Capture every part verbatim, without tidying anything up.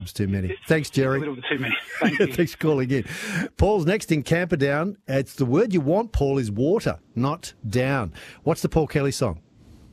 It's too many. Thanks, Jerry. A little bit too many. Thank you. Thanks for calling in. Paul's next in Camperdown. It's the word you want, Paul, is water, not down. What's the Paul Kelly song?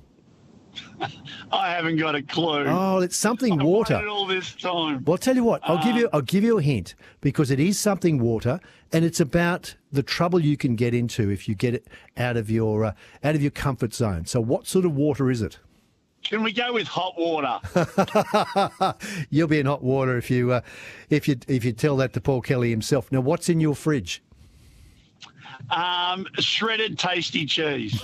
I haven't got a clue. Oh, it's something water. I've waited all this time. Well, I'll tell you what. I'll Uh, give you. I'll give you a hint because it is something water, and it's about the trouble you can get into if you get it out of your uh, out of your comfort zone. So, what sort of water is it? Can we go with hot water? You'll be in hot water if you uh, if you if you tell that to Paul Kelly himself. Now, what's in your fridge? Um, shredded tasty cheese.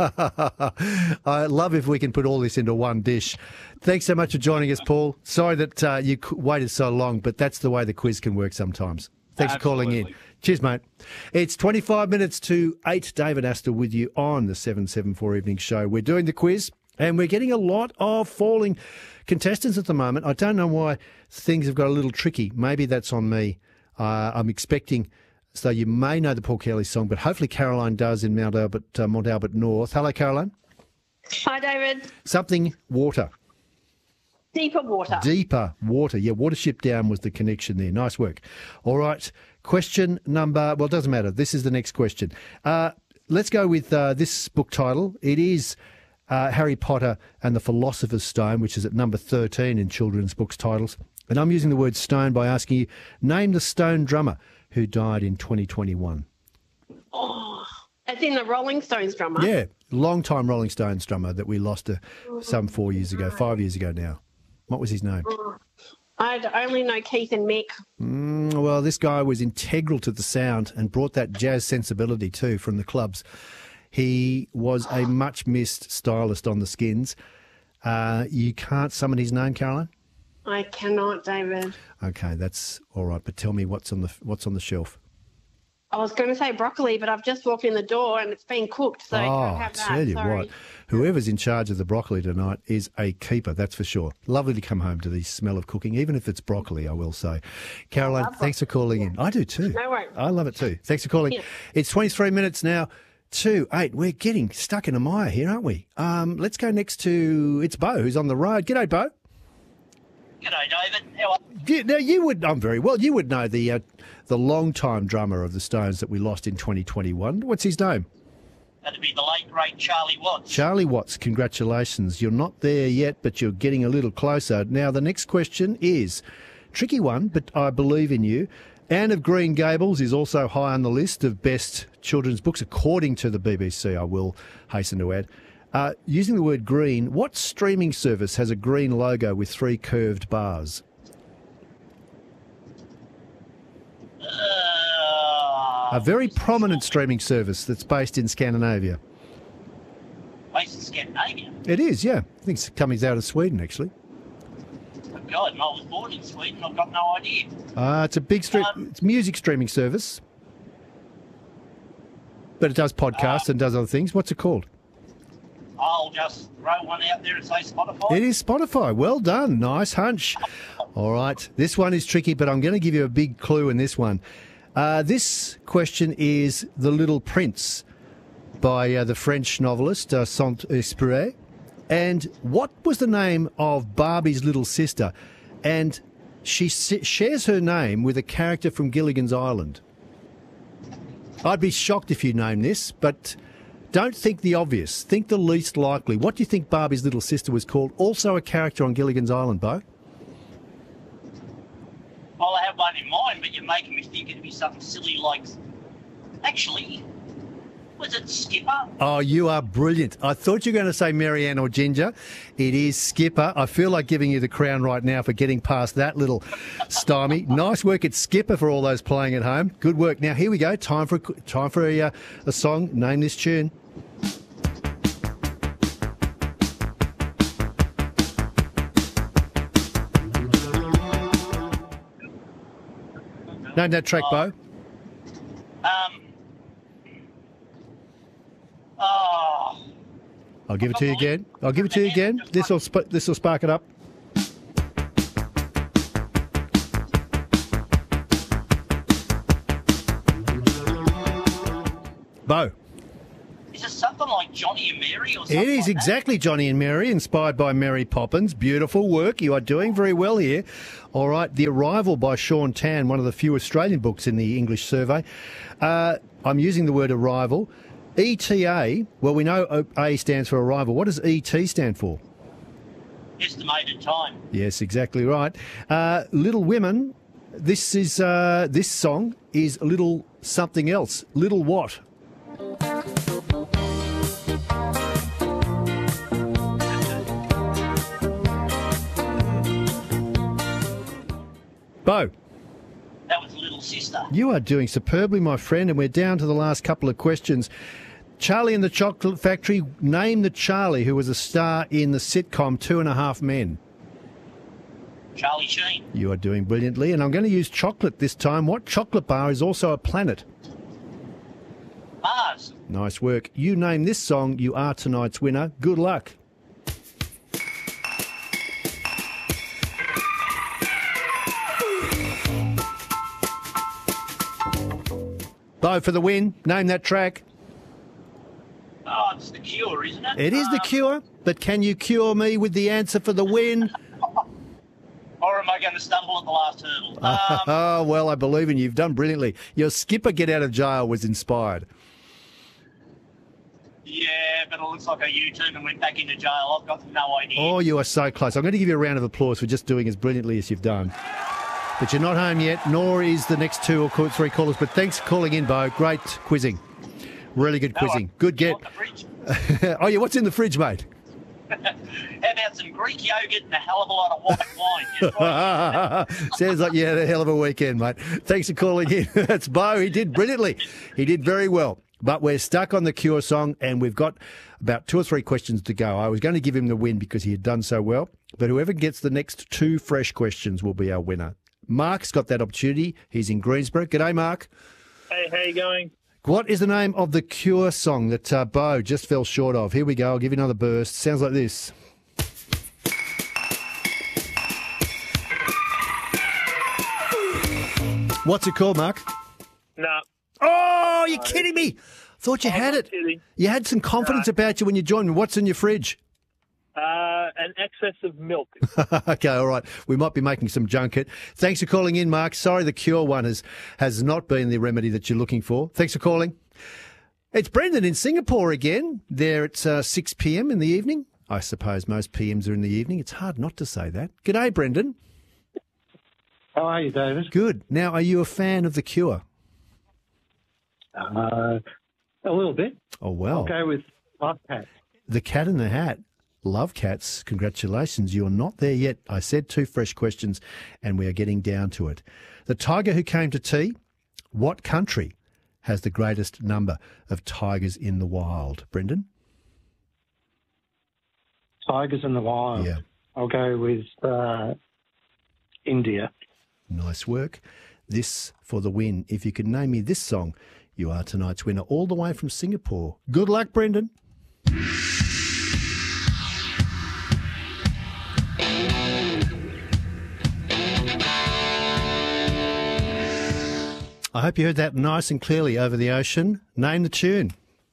I love if we can put all this into one dish. Thanks so much for joining us, Paul. Sorry that uh, you waited so long, but that's the way the quiz can work sometimes. Thanks Absolutely. for calling in. Cheers, mate. It's twenty-five minutes to eight. David Astor with you on the seven seven four Evening Show. We're doing the quiz, and we're getting a lot of falling contestants at the moment. I don't know why things have got a little tricky. Maybe that's on me. Uh, I'm expecting... So you may know the Paul Kelly song, but hopefully Caroline does in Mount Albert, uh, Mount Albert North. Hello, Caroline. Hi, David. Something water. Deeper water. Deeper water. Yeah, Watership Down was the connection there. Nice work. All right. Question number, well, it doesn't matter. This is the next question. Uh, let's go with uh, this book title. It is uh, Harry Potter and the Philosopher's Stone, which is at number thirteen in children's books titles. And I'm using the word stone by asking you, name the Stone drummer who died in twenty twenty-one. Oh, as in the Rolling Stones drummer? Yeah, long-time Rolling Stones drummer that we lost uh, some four years ago, five years ago now. What was his name? Oh, I only know Keith and Mick. Mm, well, this guy was integral to the sound and brought that jazz sensibility too from the clubs. He was a much-missed stylist on the Skins. Uh, you can't summon his name, Caroline? I cannot, David. Okay, that's all right. But tell me what's on the what's on the shelf. I was going to say broccoli, but I've just walked in the door and it's been cooked, so I Oh, can't I have that. tell you Sorry. what, whoever's in charge of the broccoli tonight is a keeper, that's for sure. Lovely to come home to the smell of cooking, even if it's broccoli, I will say. Caroline, thanks for calling in. I do too. No worries. I love it too. Thanks for calling. Yeah. It's twenty-three minutes now to eight. We're getting stuck in a mire here, aren't we? Um, let's go next to, it's Bo, who's on the road. G'day, Bo. G'day, David. How are Yeah, now you would. I'm very well. You would know the uh, the long-time drummer of the Stones that we lost in twenty twenty-one. What's his name? That'd be the late, great Charlie Watts. Charlie Watts. Congratulations. You're not there yet, but you're getting a little closer. Now, the next question is tricky one, but I believe in you. Anne of Green Gables is also high on the list of best children's books, according to the B B C. I will hasten to add. Uh, using the word green, what streaming service has a green logo with three curved bars? Uh, A very prominent streaming service that's based in Scandinavia. based in Scandinavia. It is, yeah. I think it's coming out of Sweden, actually. Oh, God, and I was born in Sweden. I've got no idea. Uh, it's a big stream, Um, it's music streaming service, but it does podcasts Uh, and does other things. What's it called? I'll just throw one out there and say Spotify. It is Spotify. Well done. Nice hunch. All right. This one is tricky, but I'm going to give you a big clue in this one. Uh, this question is The Little Prince by uh, the French novelist uh, Saint-Exupéry. And what was the name of Barbie's little sister? And she s- shares her name with a character from Gilligan's Island. I'd be shocked if you named this, but don't think the obvious. Think the least likely. What do you think Barbie's little sister was called? Also a character on Gilligan's Island, Bo? Well, I have one in mind, but you're making me think it'd be something silly like... Actually, was it Skipper? Oh, you are brilliant. I thought you were going to say Marianne or Ginger. It is Skipper. I feel like giving you the crown right now for getting past that little stymie. Nice work at Skipper for all those playing at home. Good work. Now, here we go. Time for, time for a, uh, a song. Name this tune. Name that track, Bo. Um... Oh... I'll give it to you again. I'll give it to you again. This will sp- this will spark it up. Bo. Is it some... something like Johnny and Mary or something It is like exactly Johnny and Mary, inspired by Mary Poppins. Beautiful work. You are doing very well here. All right, The Arrival by Sean Tan, one of the few Australian books in the English survey. Uh, I'm using the word arrival. E T A, well, we know A stands for arrival. What does E T stand for? that. Estimated time. Yes, exactly right. Uh, Little Women, this is uh, this song is Little Something Else. Little what? Bo, That was Little Sister. you are doing superbly, my friend, and we're down to the last couple of questions. Charlie and the Chocolate Factory, name the Charlie who was a star in the sitcom Two and a Half Men. Charlie Sheen. You are doing brilliantly, and I'm going to use chocolate this time. What chocolate bar is also a planet? Mars. Nice work. You name this song, you are tonight's winner. Good luck. Bo for the win. Name that track. Oh, it's The Cure, isn't it? It is The Um, Cure, but can you cure me with the answer for the win? Or am I going to stumble at the last hurdle? Um, Oh, well, I believe in you. You've done brilliantly. Your skipper get out of jail was inspired. yeah, but it looks like I U-turned and went back into jail. I've got no idea. Oh, you are so close. I'm going to give you a round of applause for just doing as brilliantly as you've done. But you're not home yet, nor is the next two or call- three callers. But thanks for calling in, Bo. Great quizzing. Really good No, quizzing. I- Good get. Want the fridge? Oh, yeah, what's in the fridge, mate? How about some Greek yogurt and a hell of a lot of white wine? Just right. Sounds like you had a hell of a weekend, mate. Thanks for calling in. That's Bo. He did brilliantly. He did very well. But we're stuck on the Cure song, and we've got about two or three questions to go. I was going to give him the win because he had done so well, but whoever gets the next two fresh questions will be our winner. Mark's got that opportunity. He's in Greensboro. G'day, Mark. Hey, how you going? What is the name of the Cure song that uh, Bo just fell short of? Here we go. I'll give you another burst. Sounds like this. What's it called, Mark? Nah. Oh, you're kidding me. Thought you I'm had not it. kidding. You had some confidence No. about you when you joined me. What's in your fridge? Uh, an excess of milk. Okay, all right. We might be making some junket. Thanks for calling in, Mark. Sorry the Cure one has, has not been the remedy that you're looking for. Thanks for calling. It's Brendan in Singapore again. There it's uh, six p.m. in the evening. I suppose most P Ms are in the evening. It's hard not to say that. G'day, Brendan. How are you, David? Good. Now, are you a fan of the Cure? Uh, a little bit. Oh, well. I'll go with Love Cat. The Cat in the Hat. Love Cats. Congratulations. You're not there yet. I said two fresh questions, and we are getting down to it. The tiger who came to tea. What country has the greatest number of tigers in the wild? Brendan? Tigers in the Wild. Yeah. I'll go with uh, India. Nice work. This for the win. If you can name me this song, you are tonight's winner all the way from Singapore. Good luck, Brendan. I hope you heard that nice and clearly over the ocean. Name the tune.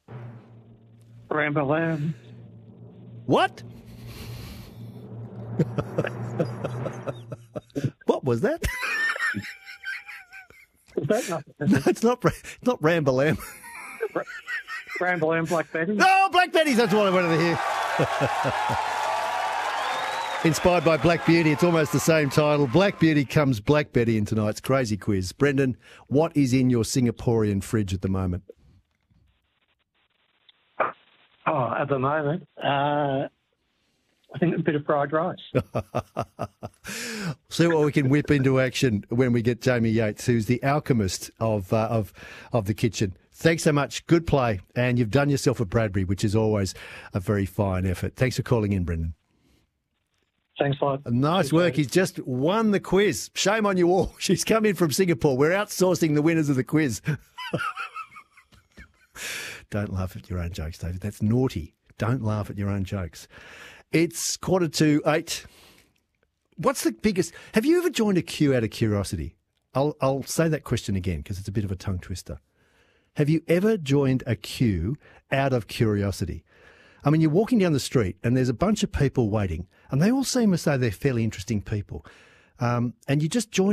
Rambalam. What? What was that? Is that not No, it's not. Ra- not Rambalam. Rambalam Black Betty? No, Black Betty. That's what I wanted to hear. Inspired by Black Beauty. It's almost the same title. Black Beauty comes Black Betty in tonight's crazy quiz. Brendan, what is in your Singaporean fridge at the moment? Oh, at the moment, uh, I think a bit of fried rice. See what we can whip into action when we get Jamie Yates, who's the alchemist of uh, of of the kitchen. Thanks so much. Good play. And you've done yourself a Bradbury, which is always a very fine effort. Thanks for calling in, Brendan. Thanks a lot. Nice work. He's just won the quiz. Shame on you all. She's come in from Singapore. We're outsourcing the winners of the quiz. Don't laugh at your own jokes, David. That's naughty. Don't laugh at your own jokes. It's quarter to eight. What's the biggest... Have you ever joined a queue out of curiosity? I'll, I'll say that question again because it's a bit of a tongue twister. Have you ever joined a queue out of curiosity? I mean, you're walking down the street and there's a bunch of people waiting, and they all seem as though they're fairly interesting people. Um, and you just join